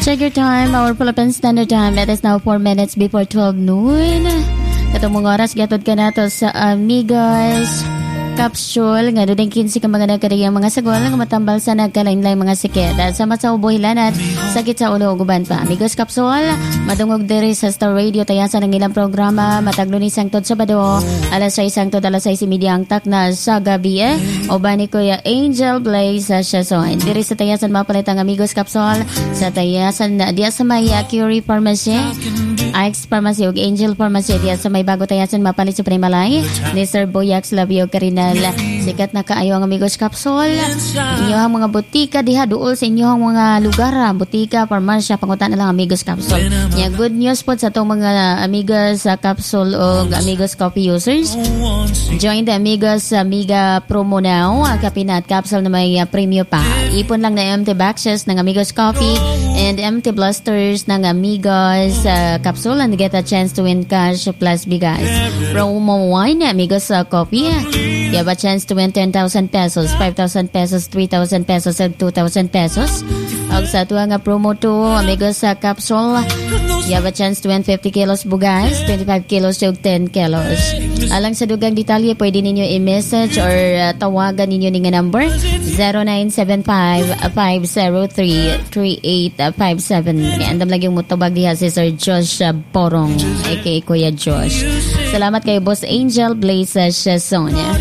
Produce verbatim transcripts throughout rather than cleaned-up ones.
Check your time, our Philippine Standard Time. It is now four minutes before twelve noon. Katong mga oras, gatod ka na to sa Amigos Capsule. Nga doon kinsi ka mga nagkariyang mga sagol nga matambal sa nagkalain-lain mga sikit. At sa matsa ubuhilan at sakit sa ulo uguban pa. Amigos Capsule, madungog diri sa Star Radio. Tayasan ng ilang programa. Mataglo ni Sangtod Sabado. Alas sais Sangtod, alas sais media ang takna sa gabi eh. O ba ni Kuya Angel Blaze sa Shason. Diri sa tayasan mapalit ang Amigos Capsule. Sa tayasan na diya sa may uh, Curie Pharmacy. Ike's Pharmacy ug Angel Pharmacy. Diya sa may bago tayasan mapalit sa Primalay. Ni Sir Boyax Labio Karina. Sikat na kaayo ang Amigos Capsule. Inyong mga butika diha duol sa inyong mga lugar, butika, parmasya, pangutan na lang Amigos Capsule. Yeah, good news po sa itong mga Amigos uh, Capsule o Amigos Coffee users. Join the Amigos Amiga promo now. Kapinat Capsule na may uh, premium pa. Ipon lang na empty boxes ng Amigos Coffee and empty blasters ng Amigos uh, Capsule and get a chance to win cash plus bigas. Promo one Amigos uh, Coffee. You have a chance to win ten thousand pesos, five thousand pesos, three thousand pesos, and two thousand pesos. Ang sa tuwa nga promo two, Amigos sa Capsule, you have a chance to win fifty kilos bugas, twenty-five kilos, and ten kilos. Alang sa dugang detalye, pwede ninyo i-message or uh, tawagan ninyo ng number zero nine seven five, five zero three, three eight five seven. Andam lang yung mutubag diha si Sir Josh Porong, aka Kuya Josh. Salamat kay Boss Angel Blaze sa Sonia.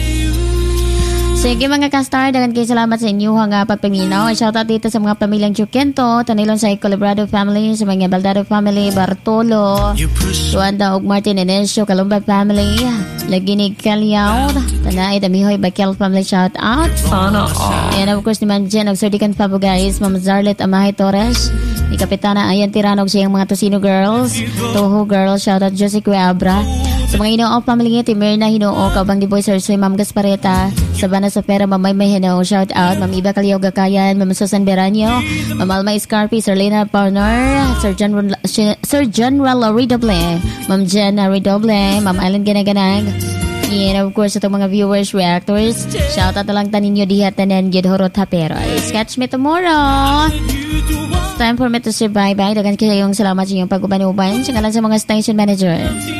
Sige mga ka-star, dagan kayo salamat sa inyo nga pagpaminaw. Shoutout dito sa mga pamilyang Chuquento, Tanilon sa Colabrado family, sa mga Baldado family, Bartolo, Tuanda ug Martin Enesio, Calumba family, Laginig Calyaw, Tanay Damihoy Bakel family, shoutout. Sana all. And of course naman dyan, og Surdican Pabo guys, Ma'am Zarlet Amahay Torres, ni Kapitana Ayan Tiranog sa iyang mga Tosino girls, Toho girls, shoutout Josie Cuabra. Sa mga Hinoo family nga, Timirna Hinoo, Kabang di Boy Sir Soy, Ma'am Gaspareta, Sabana Sofera, Mamay May Hinoo, shout out, Ma'am Iba Kalyaw Gakayan, Ma'am Susan Beranyo, Ma'am Alma Escarpi, Sir Lena Partner, Sir General, Sir General Redoble, Ma'am Jenna Redoble, Ma'am Island Ganaganag, and of course, itong mga viewers, reactors, shout out na lang tanin nyo dihat na nan Gidhoro Tapero. Catch me tomorrow! It's time for me to say bye-bye. Dagan kayong salamat sa inyong pag-uban-uban. Sa ngalan sa mga station manager.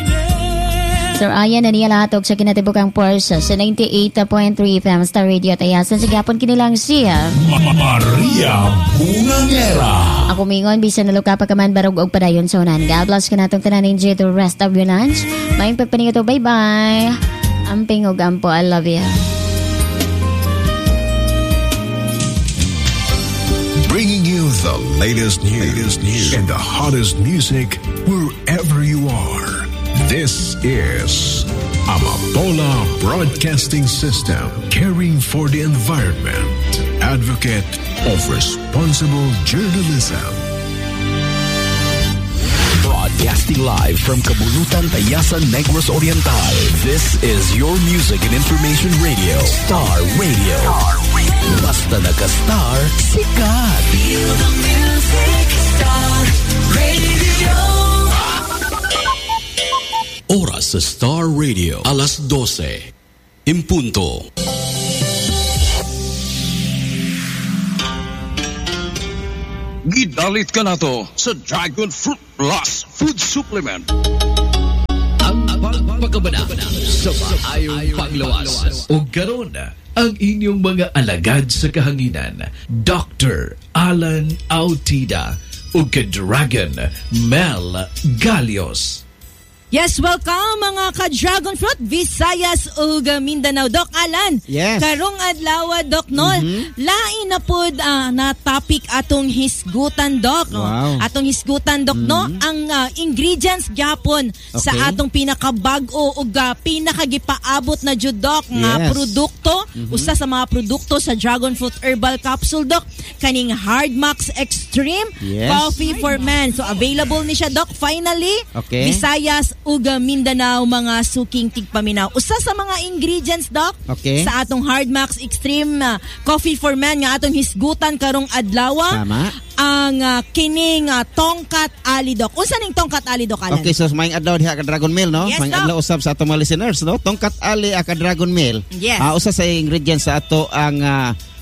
Sir Ayan na niya lahatog sa kinatibukang Porsche sa ninety-eight point three F M Star Radio Tayasan sa gapon kinilang siya Maria Bungangera. Ako mingon bisan naluka pa kaman barog og padayon sa unan. God bless ka natong tanan, enjoy the rest of your lunch. Mayong pagpaningo to, bye bye. Amping og ampo, I love you. Bringing you the latest news, latest news and the hottest music wherever you are. This is Amapola Broadcasting System, caring for the environment, advocate of responsible journalism. Broadcasting live from Kabulutan, Tayasan, Negros Oriental. This is your music and information radio, Star Radio. Star Radio. Basta naka-star, sikat. Feel the music, Star Radio. Oras sa Star Radio, alas dose, impunto. Gidalit ka na to sa Dragon Fruit Plus Food Supplement. Ang pagpagabana sa maayong panglawas. O garon ang inyong mga alagad sa kahanginan, Doctor Alan Autida o ka-Dragon Mel Galios. Yes, welcome mga ka-Dragon Fruit, Visayas ug Mindanao. Doc Alan, yes. Karong adlaw, Doc Nol, mm-hmm. lain na pod uh, na topic atong hisgutan, Doc. Wow. Atong hisgutan, Doc, mm-hmm. no? Ang uh, ingredients gyapon okay. sa atong pinakabag-o ug uh, pinakagipaabot na jud, Doc, yes. nga produkto, mm-hmm. usa sa mga produkto sa Dragon Fruit Herbal Capsule, Doc, kaning Hard Max Extreme yes. Coffee for Men. So available ni siya, Doc, finally. Okay. Visayas uga Mindanao, mga suking tigpaminaw. Usa sa mga ingredients, Doc, okay. sa atong Hard Max Extreme uh, Coffee for Men nga atong hisgutan karong adlaw. Tama. Ang uh, kining uh, tongkat ali, Doc. Unsa ning tongkat ali, Doc Alan? Okay, so maying adlaw diha ka Dragon Meal, no? Yes, maying adlaw usab sa atong mga listeners, no? Tongkat ali ka Dragon Meal. Yes. Uh, usa sa ingredients sa ato ang uh,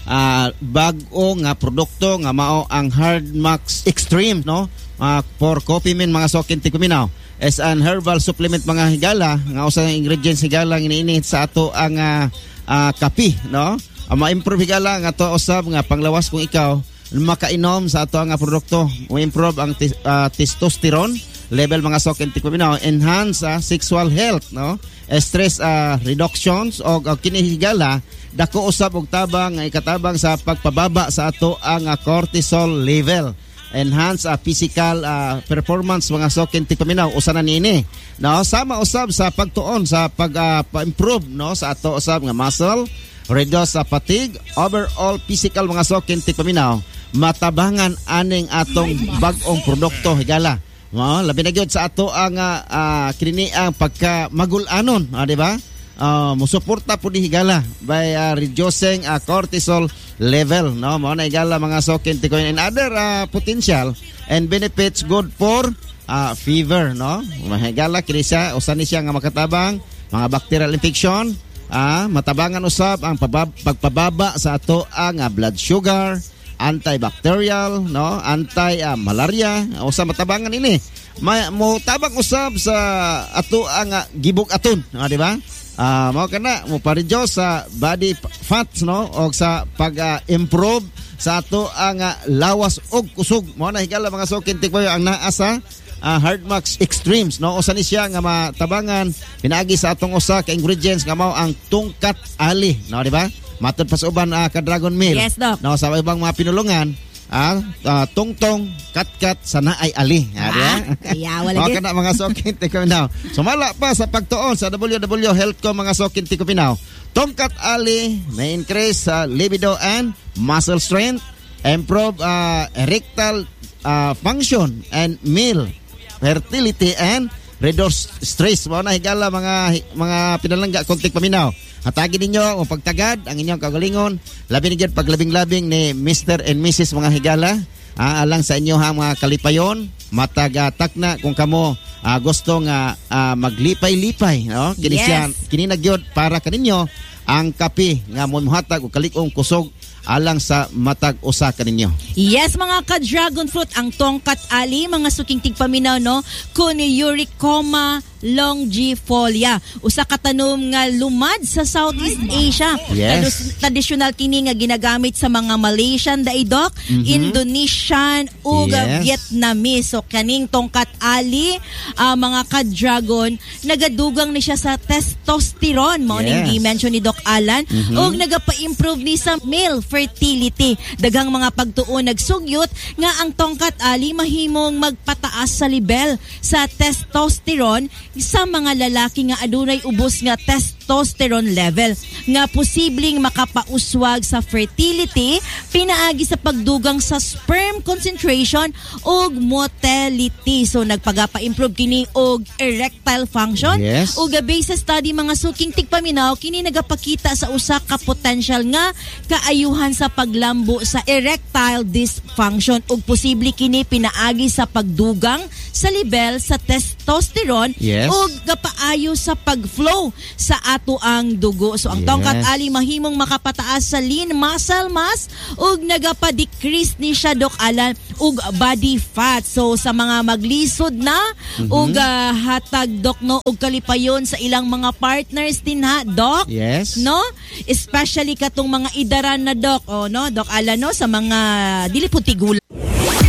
uh, bag-o nga produkto nga mao ang Hardmax Extreme, no? Uh, for coffee men mga sokin tikuminaw. As an herbal supplement mga higala, nga usa nga ingredients higala nga iniinit sa ato ang uh, uh, kape, no? Uh, ma-improve higala nga to usab nga panglawas kung ikaw makainom sa ato nga produkto. Ma-improve ang t- uh, testosterone level mga sokin tikuminaw, enhance uh, sexual health, no? Stress uh, reductions o uh, kinihigala dako usab og tabang nga ikatabang sa pagpababa sa ato ang uh, cortisol level, enhance uh, physical uh, performance mga sokin tikuminaw usa na niini, no? Sama usab sa pagtuon sa pag uh, pa-improve, no, sa ato usab nga muscle, reduce sa uh, fatigue, overall physical mga sokin tikuminaw, matabangan aning atong bag-ong produkto higala. No, labi na gyud sa ato ang uh, uh, kini ang pagka magul-anon, ah, di ba? Uh, musuporta pud ni higala by uh, reducing uh, cortisol level, no? Mao na higala mga sokin tikoy and other uh, potential and benefits good for uh, fever, no? Mahigala kini siya usa ni siya nga makatabang mga bacterial infection, ah, matabangan usab ang pabab- pagpababa sa ato ang uh, blood sugar, antibacterial, no, anti uh, malaria, usa matabangan ini. May mo tabang usab sa ato ang uh, gibog aton, no, di ba? Ah, uh, mao kana mo paridyo sa body fats, no, og sa pag-improve uh, sa ato ang uh, lawas og kusog. Mao na higala mga sokin tikbayo ang naa sa uh, Hardmax Extremes, no? Usa ni siya nga matabangan pinaagi sa atong usa ka ingredients nga mao ang tungkat ali, no, di ba? Matod pa sa uban uh, ka Dragon Meal. Yes, Doc. No, sa ibang mga pinulungan, ah, uh, tungtong, katkat, sana ay ali. Ah, yeah, wala din. Kana mga sokin tikuminaw. Sumala pa sa pagtuon sa w w w dot health ko mga sokin tikuminaw. Tungkat ali may increase sa uh, libido and muscle strength, improve uh, erectile uh, function and meal fertility and reduce stress. Mao na higala mga mga pinalangga kontik paminaw. Hatagi ninyo o pagtagad ang inyong kagalingon, labi ni gyud paglabing-labing ni Mister and Missus mga higala, ah, alang sa inyo ha mga kalipayon, matag uh, takna kung kamo uh, gusto nga uh, maglipay-lipay, no? Kini yes. siya kini na gyud para kaninyo ang kape nga mohatag og kalig-ong kusog alang sa matag usa kaninyo. Yes, mga ka-dragon fruit, ang tongkat ali, mga suking tigpaminaw, no? Coniuricoma longifolia. Usa ka tanom nga lumad sa Southeast Asia. Yes. Traditional kini nga ginagamit sa mga Malaysian daidok, mm-hmm. Indonesian ug yes. Vietnamese. So kaning tongkat ali, uh, mga ka-dragon, nagadugang ni siya sa testosterone, mao yes. ning gi-mention ni Doc Alan, mm-hmm. ug nagapa-improve ni sa male fertility. Daghang mga pagtuon nagsugyot nga ang tongkat ali mahimong magpataas sa level sa testosterone sa mga lalaki nga adunay ubos nga testosterone level nga posibleng makapauswag sa fertility pinaagi sa pagdugang sa sperm concentration ug motility. So nagpagapa-improve kini og erectile function. Yes. Ug base sa study mga suking tigpaminaw kini nagapakita sa usa ka potential nga kaayuhan sa paglambo sa erectile dysfunction ug posible kini pinaagi sa pagdugang sa level sa testosterone. Yes. Ug gapaayo sa pag-flow sa ato ang dugo. So ang yes. tongkat ali mahimong makapataas sa lean muscle mass ug nagapa-decrease ni siya Doc Alan ug body fat. So sa mga maglisod na mm-hmm. ug uh, hatag Doc no ug kalipayon sa ilang mga partners din ha Doc. Yes. No? Especially katong mga idaran na Doc, oh no Doc Alan no sa mga dili putigula.